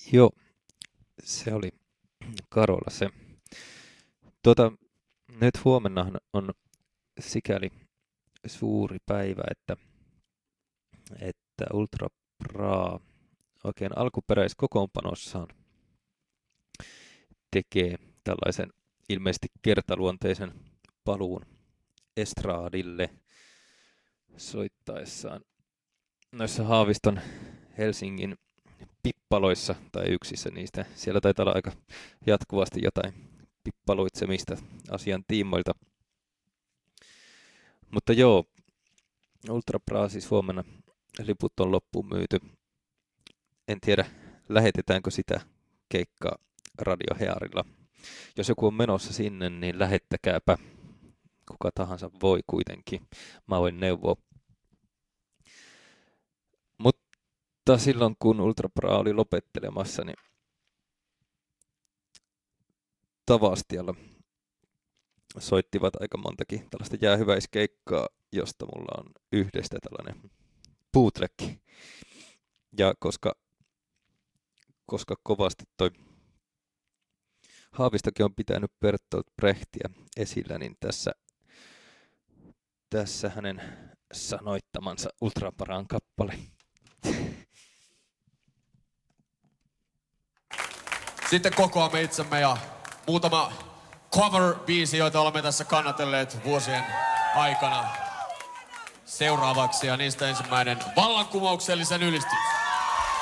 Joo, se oli Karola se. Nyt huomennahan on sikäli suuri päivä, että Ultra Bra oikein alkuperäiskokoonpanossaan tekee tällaisen ilmeisesti kertaluonteisen paluun estradille soittaessaan noissa Haaviston Helsingin pippaloissa tai yksissä niistä. Siellä taitaa olla aika jatkuvasti jotain pippaloitsemista asian tiimoilta. Mutta joo, Ultra Bra siis huomenna liput on loppuun myyty. En tiedä, lähetetäänkö sitä keikkaa Radio Hearilla. Jos joku on menossa sinne, niin lähettäkääpä. Kuka tahansa voi kuitenkin. Mä voin neuvoa. Mutta silloin kun Ultra Bra oli lopettelemassa, niin Tavastialla soittivat aika montakin tällaista jäähyväiskeikkaa, josta mulla on yhdestä tällainen bootleg. Ja koska kovasti toi Haavistokin on pitänyt Bertolt Brechtiä esillä, niin tässä hänen sanoittamansa Ultra Bran kappale. Sitten kokoamme itsemme ja muutama cover-biisi, joita olemme tässä kannatelleet vuosien aikana seuraavaksi. Ja niistä ensimmäinen vallankumouksellisen ylistys.